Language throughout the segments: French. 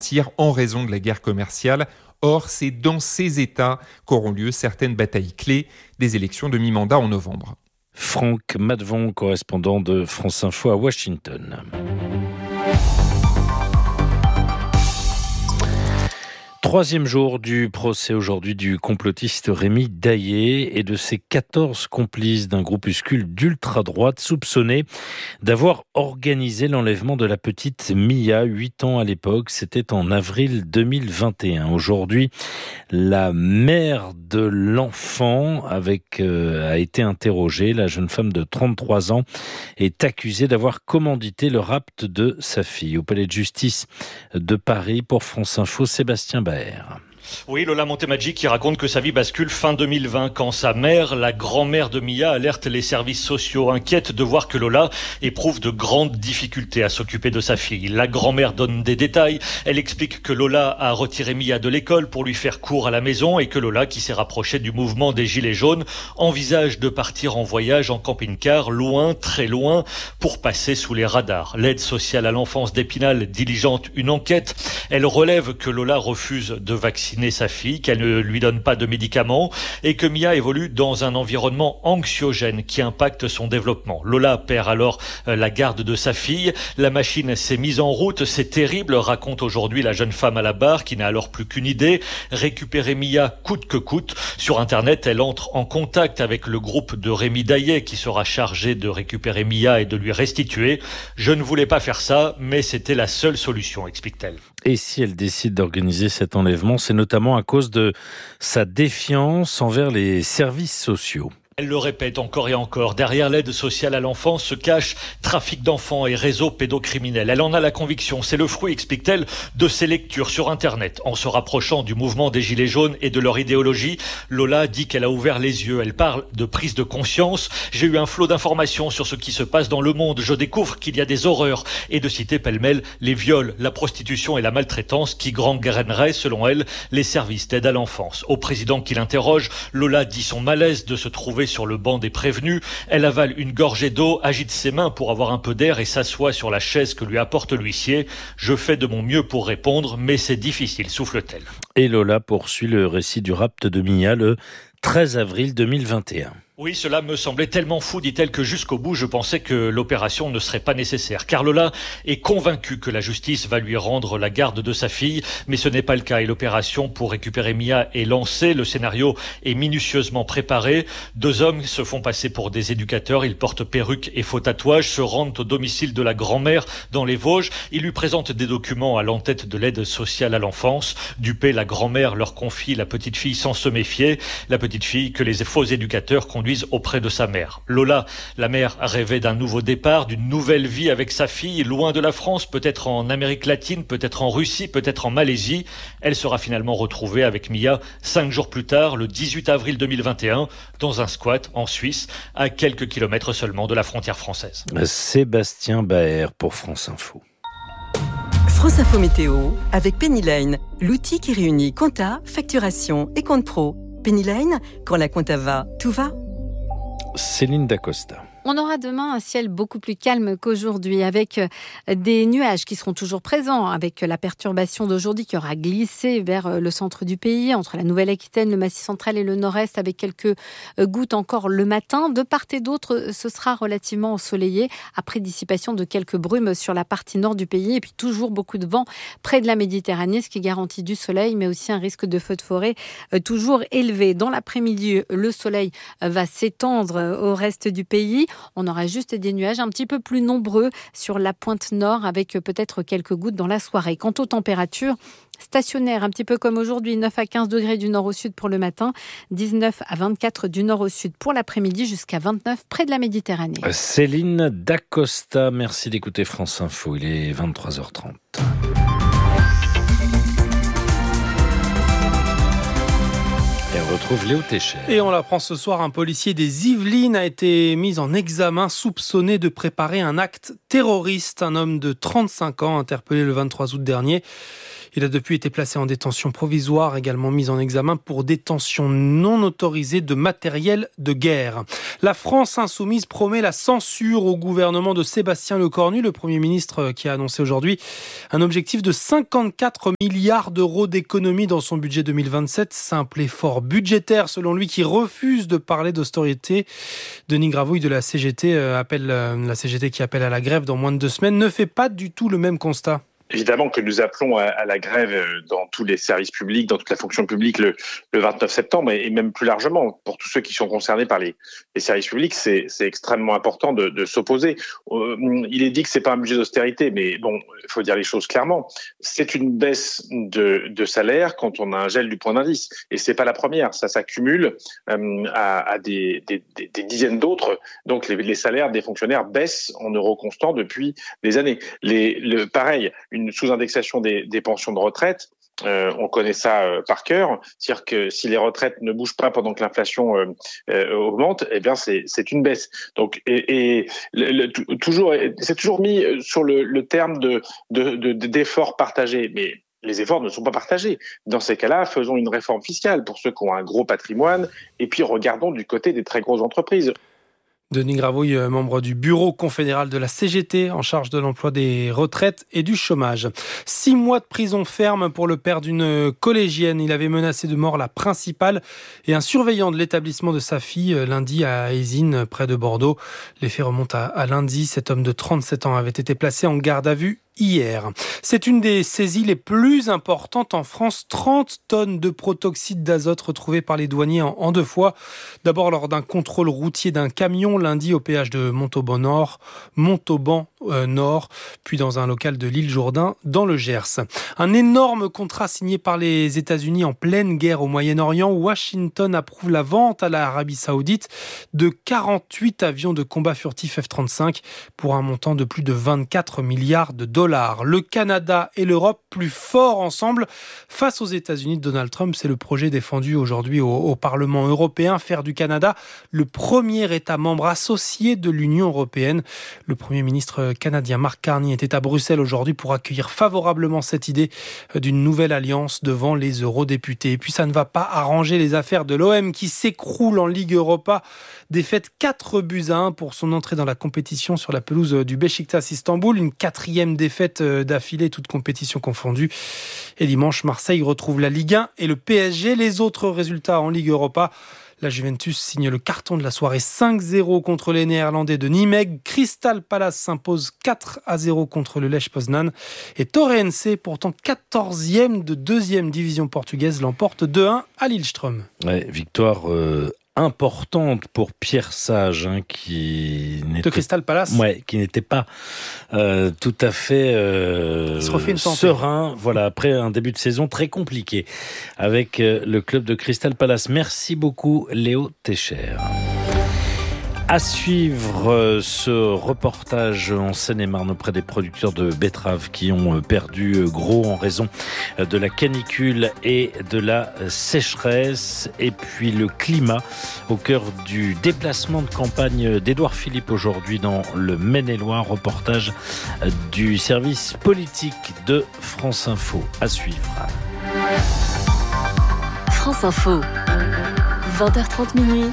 partir en raison de la guerre commerciale. Or, c'est dans ces États qu'auront lieu certaines batailles clés des élections de mi-mandat en novembre. Franck Madevon, correspondant de France Info à Washington. Troisième jour du procès aujourd'hui du complotiste Rémi Daillé et de ses 14 complices d'un groupuscule d'ultra-droite soupçonnés d'avoir organisé l'enlèvement de la petite Mia, 8 ans à l'époque. C'était en avril 2021. Aujourd'hui, la mère de l'enfant a été interrogée. La jeune femme de 33 ans est accusée d'avoir commandité le rapt de sa fille. Au palais de justice de Paris, pour France Info, Sébastien Baer. Oui, Lola Montemaggi qui raconte que sa vie bascule fin 2020 quand sa mère, la grand-mère de Mia, alerte les services sociaux, inquiète de voir que Lola éprouve de grandes difficultés à s'occuper de sa fille. La grand-mère donne des détails. Elle explique que Lola a retiré Mia de l'école pour lui faire cours à la maison et que Lola, qui s'est rapprochée du mouvement des Gilets jaunes, envisage de partir en voyage en camping-car, loin, très loin, pour passer sous les radars. L'aide sociale à l'enfance d'Épinal diligente une enquête. Elle relève que Lola refuse de vacciner sa fille, qu'elle ne lui donne pas de médicaments et que Mia évolue dans un environnement anxiogène qui impacte son développement. Lola perd alors la garde de sa fille. La machine s'est mise en route. C'est terrible, raconte aujourd'hui la jeune femme à la barre qui n'a alors plus qu'une idée, récupérer Mia coûte que coûte. Sur Internet, elle entre en contact avec le groupe de Rémi Daillé qui sera chargé de récupérer Mia et de lui restituer. Je ne voulais pas faire ça, mais c'était la seule solution, explique-t-elle. Et si elle décide d'organiser cet enlèvement, c'est notamment à cause de sa défiance envers les services sociaux. Elle le répète encore et encore, derrière l'aide sociale à l'enfance se cache trafic d'enfants et réseaux pédocriminels. Elle en a la conviction, c'est le fruit, explique-t-elle, de ses lectures sur Internet. En se rapprochant du mouvement des Gilets jaunes et de leur idéologie, Lola dit qu'elle a ouvert les yeux. Elle parle de prise de conscience. J'ai eu un flot d'informations sur ce qui se passe dans le monde. Je découvre qu'il y a des horreurs. Et de citer pêle-mêle les viols, la prostitution et la maltraitance qui gangréneraient, selon elle, les services d'aide à l'enfance. Au président qui l'interroge, Lola dit son malaise de se trouver sur le banc des prévenus. Elle avale une gorgée d'eau, agite ses mains pour avoir un peu d'air et s'assoit sur la chaise que lui apporte l'huissier. Je fais de mon mieux pour répondre, mais c'est difficile, souffle-t-elle. Et Lola poursuit le récit du rapt de Mia le 13 avril 2021. Oui, cela me semblait tellement fou, dit-elle, que jusqu'au bout, je pensais que l'opération ne serait pas nécessaire. Car Lola est convaincue que la justice va lui rendre la garde de sa fille, mais ce n'est pas le cas. Et l'opération pour récupérer Mia est lancée. Le scénario est minutieusement préparé. 2 hommes se font passer pour des éducateurs. Ils portent perruque et faux tatouages, se rendent au domicile de la grand-mère dans les Vosges. Ils lui présentent des documents à l'entête de l'aide sociale à l'enfance. Dupée, la grand-mère leur confie la petite fille sans se méfier. La petite fille que les faux éducateurs conduisent auprès de sa mère. Lola, la mère, rêvait d'un nouveau départ, d'une nouvelle vie avec sa fille, loin de la France, peut-être en Amérique latine, peut-être en Russie, peut-être en Malaisie. Elle sera finalement retrouvée avec Mia 5 jours plus tard, le 18 avril 2021, dans un squat en Suisse, à quelques kilomètres seulement de la frontière française. Sébastien Baer pour France Info. France Info Météo avec Penny Lane, l'outil qui réunit compta, facturation et compte pro. Penny Lane, quand la compta va, tout va. Céline Dacosta. On aura demain un ciel beaucoup plus calme qu'aujourd'hui, avec des nuages qui seront toujours présents, avec la perturbation d'aujourd'hui qui aura glissé vers le centre du pays, entre la Nouvelle-Aquitaine, le Massif central et le Nord-Est, avec quelques gouttes encore le matin. De part et d'autre, ce sera relativement ensoleillé, après dissipation de quelques brumes sur la partie nord du pays, et puis toujours beaucoup de vent près de la Méditerranée, ce qui garantit du soleil, mais aussi un risque de feu de forêt toujours élevé. Dans l'après-midi, le soleil va s'étendre au reste du pays. On aura juste des nuages un petit peu plus nombreux sur la pointe nord, avec peut-être quelques gouttes dans la soirée. Quant aux températures, stationnaires, un petit peu comme aujourd'hui, 9 à 15 degrés du nord au sud pour le matin, 19 à 24 du nord au sud pour l'après-midi, jusqu'à 29 près de la Méditerranée. Céline Dacosta, merci d'écouter France Info, il est 23h30. Et on retrouve Léo Técher. Et on l'apprend ce soir, un policier des Yvelines a été mis en examen, soupçonné de préparer un acte terroriste. Un homme de 35 ans, interpellé le 23 août dernier. Il a depuis été placé en détention provisoire, également mis en examen pour détention non autorisée de matériel de guerre. La France insoumise promet la censure au gouvernement de Sébastien Lecornu, le Premier ministre qui a annoncé aujourd'hui un objectif de 54 milliards d'euros d'économies dans son budget 2027. Simple effort budgétaire selon lui qui refuse de parler d'austérité. Denis Gravouille de la CGT qui appelle à la grève dans moins de 2 semaines ne fait pas du tout le même constat. Évidemment que nous appelons à la grève dans tous les services publics, dans toute la fonction publique le 29 septembre et même plus largement pour tous ceux qui sont concernés par les services publics. C'est extrêmement important de s'opposer. Il est dit que c'est pas un budget d'austérité, mais bon, il faut dire les choses clairement. C'est une baisse de salaire quand on a un gel du point d'indice. Et c'est pas la première. Ça s'accumule à des dizaines d'autres. Donc les salaires des fonctionnaires baissent en euros constants depuis des années. Pareil, une sous-indexation des pensions de retraite, on connaît ça par cœur. C'est-à-dire que si les retraites ne bougent pas pendant que l'inflation augmente, eh bien c'est une baisse. Donc c'est toujours mis sur le terme d'efforts partagés, mais les efforts ne sont pas partagés. Dans ces cas-là, faisons une réforme fiscale pour ceux qui ont un gros patrimoine, et puis regardons du côté des très grosses entreprises. Denis Gravouille, membre du bureau confédéral de la CGT, en charge de l'emploi des retraites et du chômage. 6 mois de prison ferme pour le père d'une collégienne. Il avait menacé de mort la principale et un surveillant de l'établissement de sa fille lundi à Aizine, près de Bordeaux. Les faits remontent à lundi. Cet homme de 37 ans avait été placé en garde à vue hier. C'est une des saisies les plus importantes en France. 30 tonnes de protoxyde d'azote retrouvées par les douaniers en 2 fois. D'abord lors d'un contrôle routier d'un camion lundi au péage de Montauban Nord, puis dans un local de l'île Jourdain dans le Gers. Un énorme contrat signé par les États-Unis en pleine guerre au Moyen-Orient. Washington approuve la vente à l'Arabie Saoudite de 48 avions de combat furtifs F-35 pour un montant de plus de 24 milliards de dollars. Le Canada et l'Europe plus forts ensemble face aux États-Unis de Donald Trump. C'est le projet défendu aujourd'hui au Parlement européen. Faire du Canada le premier État membre associé de l'Union européenne. Le Premier ministre canadien Mark Carney était à Bruxelles aujourd'hui pour accueillir favorablement cette idée d'une nouvelle alliance devant les eurodéputés. Et puis ça ne va pas arranger les affaires de l'OM qui s'écroule en Ligue Europa. Défaite 4-1 pour son entrée dans la compétition sur la pelouse du Beşiktaş Istanbul. Une 4e défaite d'affilée, toute compétition confondue. Et dimanche, Marseille retrouve la Ligue 1 et le PSG. Les autres résultats en Ligue Europa. La Juventus signe le carton de la soirée 5-0 contre les Néerlandais de Nimègue. Crystal Palace s'impose 4-0 contre le Lech Poznan. Et Torrense, pourtant 14e de 2e division portugaise, l'emporte 2-1 à Lillestrøm. Ouais, victoire importante pour Pierre Sage, qui n'était de Crystal Palace. Ouais, qui n'était pas tout à fait serein. Voilà, après un début de saison très compliqué avec le club de Crystal Palace. Merci beaucoup, Léo Técher. À suivre ce reportage en Seine-et-Marne auprès des producteurs de betteraves qui ont perdu gros en raison de la canicule et de la sécheresse. Et puis le climat au cœur du déplacement de campagne d'Édouard Philippe aujourd'hui dans le Maine-et-Loire. Reportage du service politique de France Info. À suivre. France Info, 20h30 minuit.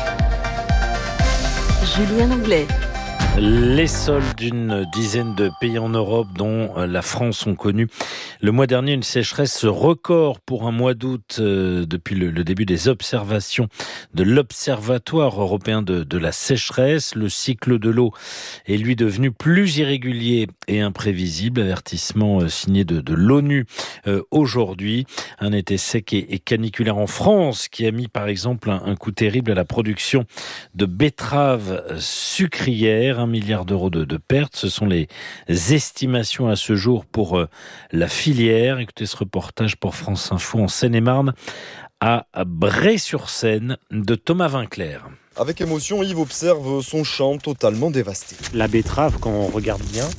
Julien Anglais. Les sols d'une dizaine de pays en Europe, dont la France, ont connu le mois dernier une sécheresse record pour un mois d'août depuis le début des observations de l'Observatoire européen de la sécheresse. Le cycle de l'eau est lui devenu plus irrégulier et imprévisible. Avertissement signé de l'ONU aujourd'hui. Un été sec et caniculaire en France qui a mis par exemple un coup terrible à la production de betteraves sucrières. 1 milliard d'euros de pertes. Ce sont les estimations à ce jour pour la filière. Écoutez ce reportage pour France Info en Seine-et-Marne à Bray-sur-Seine de Thomas Vinclair. Avec émotion, Yves observe son champ totalement dévasté. La betterave, quand on regarde bien,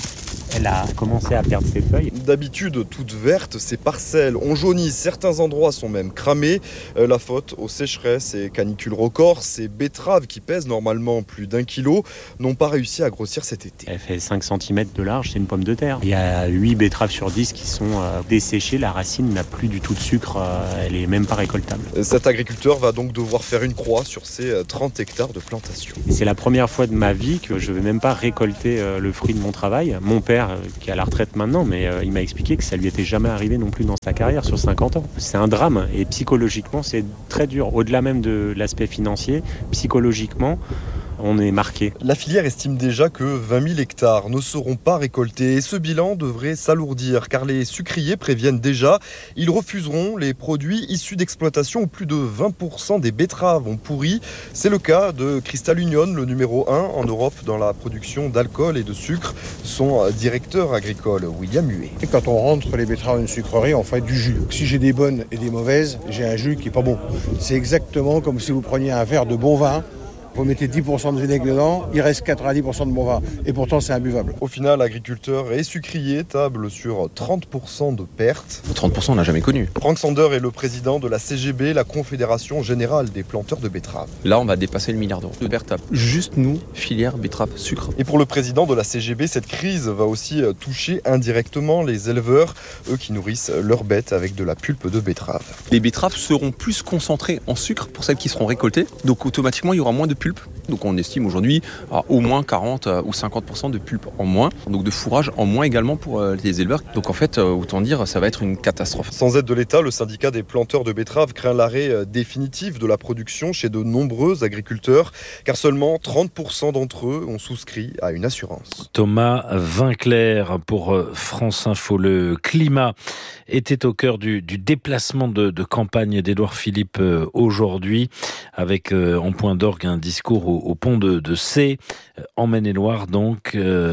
Elle a commencé à perdre ses feuilles. D'habitude toutes vertes, ces parcelles ont jauni, certains endroits sont même cramés. La faute aux sécheresses et canicules records, ces betteraves qui pèsent normalement plus d'1 kilo n'ont pas réussi à grossir cet été. Elle fait 5 cm de large, c'est une pomme de terre. Il y a 8 betteraves sur 10 qui sont desséchées, la racine n'a plus du tout de sucre, elle est même pas récoltable. Cet agriculteur va donc devoir faire une croix sur ses 30 hectares de plantation. Et c'est la première fois de ma vie que je ne vais même pas récolter le fruit de mon travail. Mon père, qui est à la retraite maintenant, mais il m'a expliqué que ça lui était jamais arrivé non plus dans sa carrière sur 50 ans. C'est un drame et psychologiquement c'est très dur. Au-delà même de l'aspect financier, psychologiquement, on est marqué. La filière estime déjà que 20 000 hectares ne seront pas récoltés et ce bilan devrait s'alourdir car les sucriers préviennent déjà. Ils refuseront les produits issus d'exploitation où plus de 20% des betteraves ont pourri. C'est le cas de Crystal Union, le numéro 1 en Europe dans la production d'alcool et de sucre. Son directeur agricole, William Huet. Quand on rentre les betteraves dans une sucrerie, on fait du jus. Si j'ai des bonnes et des mauvaises, j'ai un jus qui n'est pas bon. C'est exactement comme si vous preniez un verre de bon vin. Vous mettez 10% de vinaigre dedans, il reste 90% de bon vin. Et pourtant, c'est imbuvable. Au final, agriculteurs et sucriers tablent sur 30% de pertes. 30%, on n'a jamais connu. Franck Sander est le président de la CGB, la Confédération Générale des Planteurs de Betteraves. Là, on va dépasser le milliard d'euros de pertes. Juste nous, filière betterave sucre. Et pour le président de la CGB, cette crise va aussi toucher indirectement les éleveurs, eux qui nourrissent leurs bêtes avec de la pulpe de betterave. Les betteraves seront plus concentrées en sucre pour celles qui seront récoltées. Donc automatiquement, il y aura moins de pulpe. Donc on estime aujourd'hui à au moins 40 ou 50% de pulpe en moins, donc de fourrage en moins également pour les éleveurs. Donc en fait, autant dire, ça va être une catastrophe. Sans aide de l'État, le syndicat des planteurs de betteraves craint l'arrêt définitif de la production chez de nombreux agriculteurs, car seulement 30% d'entre eux ont souscrit à une assurance. Thomas Vinclair pour France Info. Le climat était au cœur du déplacement de campagne d'Édouard Philippe aujourd'hui, avec en point d'orgue un discours au pont de C, en Maine-et-Loire, donc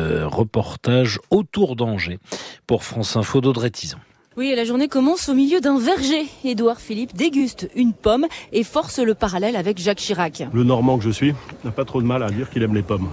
reportage autour d'Angers pour France Info d'Audrey Tison. Oui, et la journée commence au milieu d'un verger. Édouard Philippe déguste une pomme et force le parallèle avec Jacques Chirac. Le Normand que je suis n'a pas trop de mal à dire qu'il aime les pommes.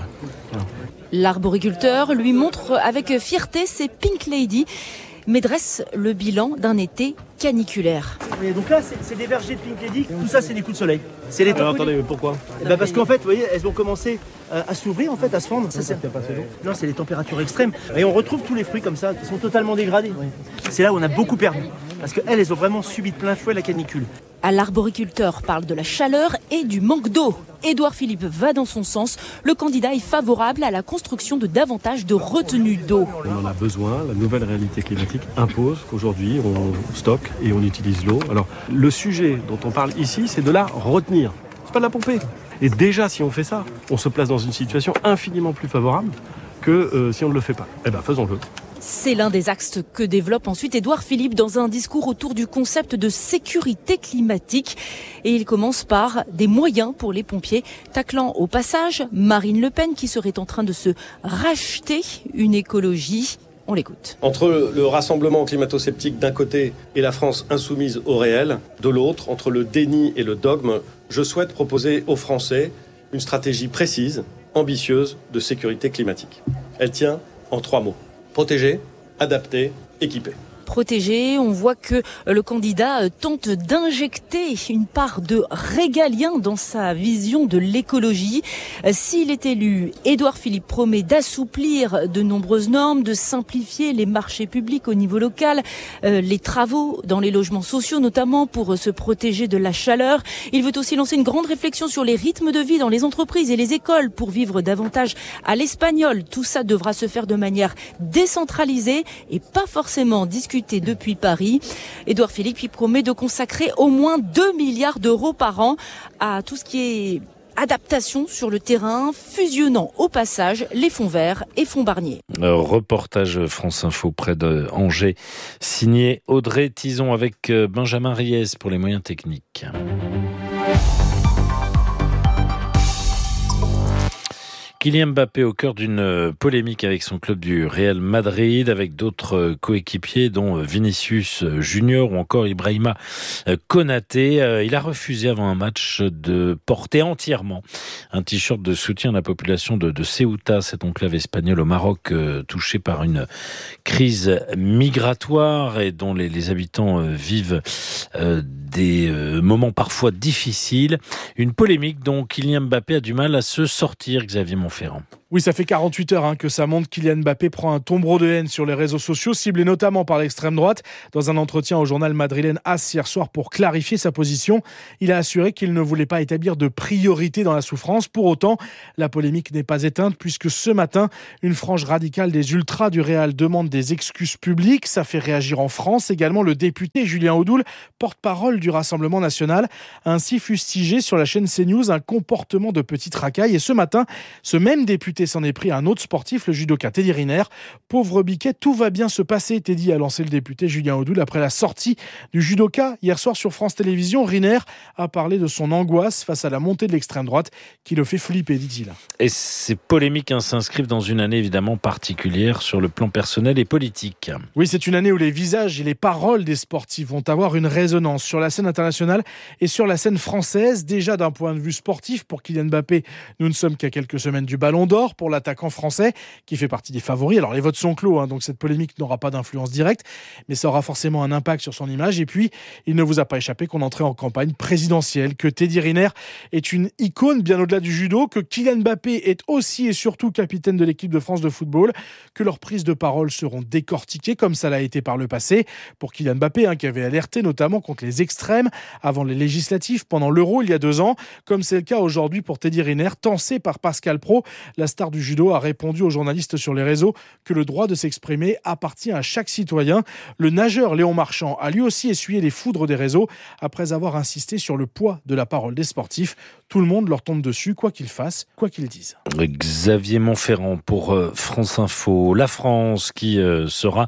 L'arboriculteur lui montre avec fierté ses Pink Lady, mais dresse le bilan d'un été caniculaire. Et donc là, c'est des vergers de Pink Lady, tout ça c'est des coups de soleil. C'est les attendez, mais pourquoi ? Parce qu'en fait, vous voyez, elles ont commencé à s'ouvrir, en fait, à se fendre. Non, c'est les températures extrêmes. Et on retrouve tous les fruits comme ça, qui sont totalement dégradés. C'est là où on a beaucoup perdu. Parce qu'elles ont vraiment subi de plein fouet la canicule. L'arboriculteur parle de la chaleur et du manque d'eau. Édouard Philippe va dans son sens. Le candidat est favorable à la construction de davantage de retenues d'eau. On en a besoin. La nouvelle réalité climatique impose qu'aujourd'hui on stocke et on utilise l'eau. Alors le sujet dont on parle ici, c'est de la retenir. C'est pas de la pomper. Et déjà, si on fait ça, on se place dans une situation infiniment plus favorable que si on ne le fait pas. Eh bien, faisons-le. C'est l'un des axes que développe ensuite Édouard Philippe dans un discours autour du concept de sécurité climatique. Et il commence par des moyens pour les pompiers, taclant au passage Marine Le Pen qui serait en train de se racheter une écologie. On l'écoute. Entre le rassemblement climato-sceptique d'un côté et la France insoumise au réel de l'autre, entre le déni et le dogme, je souhaite proposer aux Français une stratégie précise, ambitieuse de sécurité climatique. Elle tient en 3 mots. Protéger, adapter, équiper. Protégé, on voit que le candidat tente d'injecter une part de régalien dans sa vision de l'écologie. S'il est élu, Édouard Philippe promet d'assouplir de nombreuses normes, de simplifier les marchés publics au niveau local, les travaux dans les logements sociaux notamment pour se protéger de la chaleur. Il veut aussi lancer une grande réflexion sur les rythmes de vie dans les entreprises et les écoles pour vivre davantage à l'espagnol. Tout ça devra se faire de manière décentralisée et pas forcément discutée depuis Paris. Édouard Philippe qui promet de consacrer au moins 2 milliards d'euros par an à tout ce qui est adaptation sur le terrain, fusionnant au passage les fonds verts et fonds Barnier. Reportage France Info près de Angers, signé Audrey Tison avec Benjamin Riez pour les moyens techniques. Kylian Mbappé au cœur d'une polémique avec son club du Real Madrid, avec d'autres coéquipiers dont Vinicius Junior ou encore Ibrahima Konaté. Il a refusé avant un match de porter entièrement un t-shirt de soutien à la population de Ceuta, cet enclave espagnol au Maroc, touché par une crise migratoire et dont les habitants vivent des moments parfois difficiles. Une polémique dont Kylian Mbappé a du mal à se sortir, Xavier Montferrand. Oui, ça fait 48 heures que ça monte. Kylian Mbappé prend un tombereau de haine sur les réseaux sociaux, ciblé notamment par l'extrême droite. Dans un entretien au journal madrilène AS hier soir pour clarifier sa position, il a assuré qu'il ne voulait pas établir de priorité dans la souffrance. Pour autant, la polémique n'est pas éteinte puisque ce matin, une frange radicale des ultras du Real demande des excuses publiques. Ça fait réagir en France. Également, le député Julien Audoul, porte-parole du Rassemblement national, a ainsi fustigé sur la chaîne CNews un comportement de petite racaille. Et ce matin, ce même député s'en est pris à un autre sportif, le judoka Teddy Riner. Pauvre biquet, tout va bien se passer, Teddy, a lancé le député Julien Audoul après la sortie du judoka. Hier soir sur France Télévisions, Riner a parlé de son angoisse face à la montée de l'extrême droite qui le fait flipper, dit-il. Et ces polémiques s'inscrivent dans une année évidemment particulière sur le plan personnel et politique. Oui, c'est une année où les visages et les paroles des sportifs vont avoir une résonance sur la scène internationale et sur la scène française. Déjà d'un point de vue sportif, pour Kylian Mbappé, nous ne sommes qu'à quelques semaines du Ballon d'Or. Pour l'attaquant français qui fait partie des favoris. Alors les votes sont clos, donc cette polémique n'aura pas d'influence directe, mais ça aura forcément un impact sur son image. Et puis, il ne vous a pas échappé qu'on entrait en campagne présidentielle, que Teddy Riner est une icône bien au-delà du judo, que Kylian Mbappé est aussi et surtout capitaine de l'équipe de France de football, que leurs prises de parole seront décortiquées comme ça l'a été par le passé. Pour Kylian Mbappé, qui avait alerté notamment contre les extrêmes avant les législatives pendant l'Euro il y a 2 ans, comme c'est le cas aujourd'hui pour Teddy Riner, tensé par Pascal Praud. La star du judo a répondu aux journalistes sur les réseaux que le droit de s'exprimer appartient à chaque citoyen. Le nageur Léon Marchand a lui aussi essuyé les foudres des réseaux après avoir insisté sur le poids de la parole des sportifs. Tout le monde leur tombe dessus, quoi qu'ils fassent, quoi qu'ils disent. Xavier Montferrand pour France Info. La France qui sera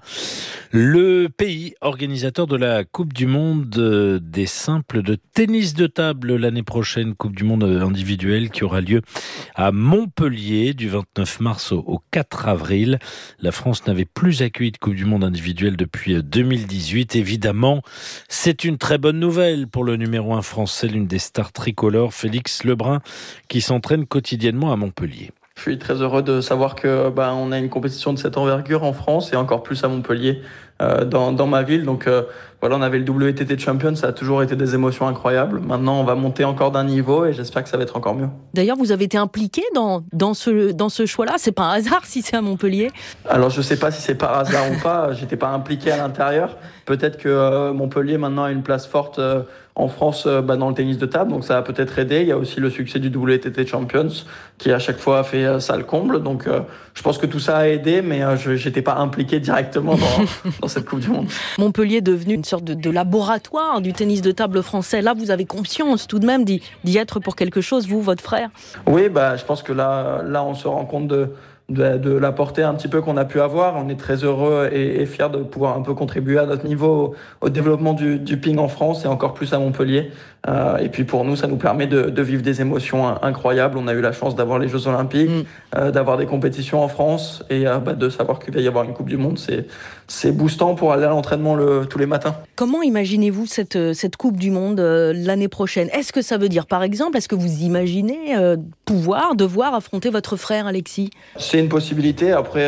le pays organisateur de la Coupe du Monde des simples de tennis de table l'année prochaine. Coupe du Monde individuelle qui aura lieu à Montpellier du 29 mars au 4 avril. La France n'avait plus accueilli de Coupe du Monde individuelle depuis 2018. Évidemment, c'est une très bonne nouvelle pour le numéro 1 français, l'une des stars tricolores, Félix Lebrun, qui s'entraîne quotidiennement à Montpellier. Je suis très heureux de savoir que on a une compétition de cette envergure en France et encore plus à Montpellier, dans ma ville. Donc on avait le WTT Champions, ça a toujours été des émotions incroyables. Maintenant, on va monter encore d'un niveau et j'espère que ça va être encore mieux. D'ailleurs, vous avez été impliqué dans ce choix-là. C'est pas un hasard si c'est à Montpellier. Alors, je sais pas si c'est par hasard ou pas. J'étais pas impliqué à l'intérieur. Peut-être que Montpellier maintenant a une place forte en France dans le tennis de table, donc ça a peut-être aidé. Il y a aussi le succès du WTT Champions qui à chaque fois a fait ça le comble. Donc je pense que tout ça a aidé, mais je n'étais pas impliqué directement dans cette Coupe du Monde. Montpellier est devenu une sorte de laboratoire du tennis de table français. Là, vous avez conscience tout de même d'y être pour quelque chose, vous, votre frère? Oui, je pense que là on se rend compte de la portée un petit peu qu'on a pu avoir. On est très heureux et fiers de pouvoir un peu contribuer à notre niveau au développement du ping en France et encore plus à Montpellier. Et puis pour nous, ça nous permet de vivre des émotions incroyables. On a eu la chance d'avoir les Jeux Olympiques, d'avoir des compétitions en France et de savoir qu'il va y avoir une Coupe du Monde. C'est boostant pour aller à l'entraînement tous les matins. Comment imaginez-vous cette Coupe du Monde l'année prochaine? Est-ce que ça veut dire, par exemple, est-ce que vous imaginez devoir affronter votre frère Alexis? C'est une possibilité. Après,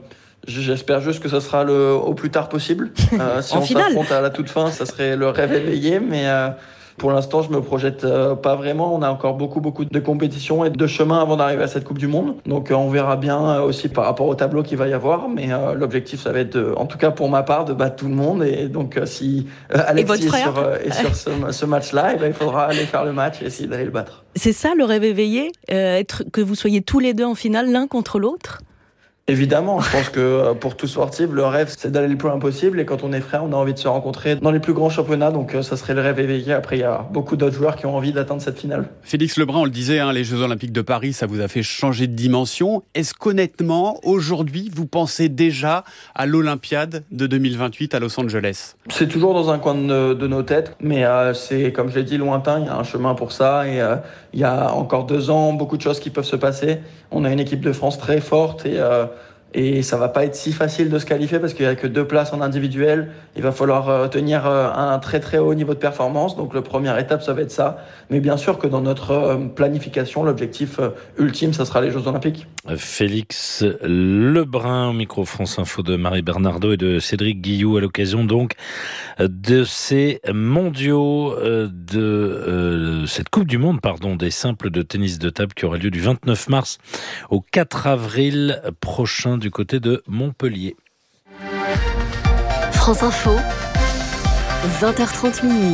j'espère juste que ça sera au plus tard possible. Si on s'affronte à la toute fin, ça serait le rêve éveillé. Mais pour l'instant, je me projette pas vraiment. On a encore beaucoup de compétitions et de chemin avant d'arriver à cette Coupe du Monde. Donc on verra bien aussi par rapport au tableau qu'il va y avoir. Mais l'objectif, ça va être, en tout cas pour ma part, de battre tout le monde. Et donc si Alexis est sur ce match-là, il faudra aller faire le match et essayer d'aller le battre. C'est ça le rêve éveillé, que vous soyez tous les deux en finale l'un contre l'autre? Évidemment, je pense que pour tout sportif, le rêve, c'est d'aller le plus loin possible. Et quand on est frère, on a envie de se rencontrer dans les plus grands championnats. Donc ça serait le rêve éveillé. Après, il y a beaucoup d'autres joueurs qui ont envie d'atteindre cette finale. Félix Lebrun, on le disait, les Jeux Olympiques de Paris, ça vous a fait changer de dimension. Est-ce qu'honnêtement, aujourd'hui, vous pensez déjà à l'Olympiade de 2028 à Los Angeles ? C'est toujours dans un coin de nos têtes. Mais c'est, comme je l'ai dit, lointain. Il y a un chemin pour ça. Et il y a encore 2 ans, beaucoup de choses qui peuvent se passer. On a une équipe de France très forte et ça va pas être si facile de se qualifier parce qu'il y a que 2 places en individuel. Il va falloir tenir un très très haut niveau de performance. Donc la première étape, ça va être ça. Mais bien sûr que dans notre planification, l'objectif ultime, ça sera les Jeux Olympiques. Félix Lebrun au micro France Info de Marie Bernardo et de Cédric Guillou à l'occasion donc de ces mondiaux de cette Coupe du Monde des simples de tennis de table qui aura lieu du 29 mars au 4 avril prochain du côté de Montpellier. France Info, 20h30 minuit.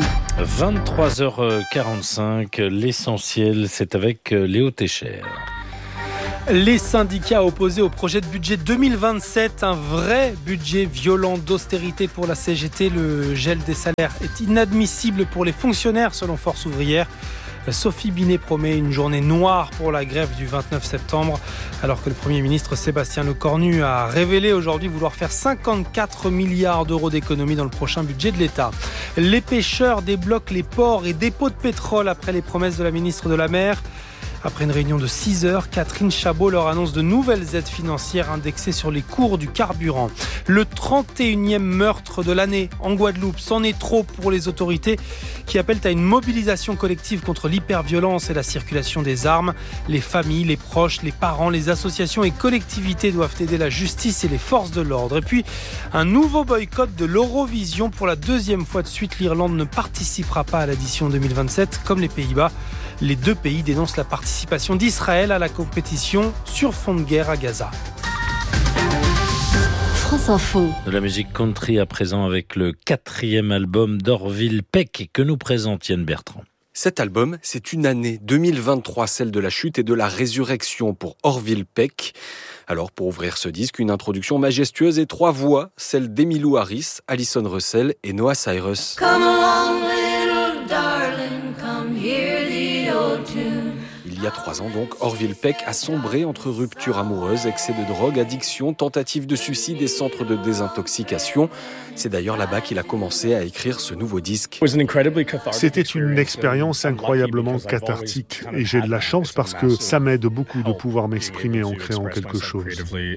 23h45, l'essentiel, c'est avec Léo Técher. Les syndicats opposés au projet de budget 2027, un vrai budget violent d'austérité pour la CGT. Le gel des salaires est inadmissible pour les fonctionnaires selon Force ouvrière. Sophie Binet promet une journée noire pour la grève du 29 septembre, alors que le Premier ministre Sébastien Lecornu a révélé aujourd'hui vouloir faire 54 milliards d'euros d'économies dans le prochain budget de l'État. Les pêcheurs débloquent les ports et dépôts de pétrole après les promesses de la ministre de la Mer. Après une réunion de 6 heures, Catherine Chabot leur annonce de nouvelles aides financières indexées sur les cours du carburant. Le 31e meurtre de l'année en Guadeloupe, c'en est trop pour les autorités qui appellent à une mobilisation collective contre l'hyperviolence et la circulation des armes. Les familles, les proches, les parents, les associations et collectivités doivent aider la justice et les forces de l'ordre. Et puis, un nouveau boycott de l'Eurovision. Pour la 2e fois de suite, l'Irlande ne participera pas à l'édition 2027 comme les Pays-Bas. Les 2 pays dénoncent la participation d'Israël à la compétition sur fond de guerre à Gaza. France Info. De la musique country à présent avec le 4e album d'Orville Peck que nous présente Yann Bertrand. Cet album, c'est une année 2023, celle de la chute et de la résurrection pour Orville Peck. Alors, pour ouvrir ce disque, une introduction majestueuse et 3 voix, celles d'Emmylou Harris, Alison Russell et Noah Cyrus. Come along, little darling, come hear the old tune. Il y a 3 ans donc, Orville Peck a sombré entre rupture amoureuse, excès de drogue, addiction, tentative de suicide et centre de désintoxication. C'est d'ailleurs là-bas qu'il a commencé à écrire ce nouveau disque. C'était une expérience incroyablement cathartique et j'ai de la chance parce que ça m'aide beaucoup de pouvoir m'exprimer en créant quelque chose.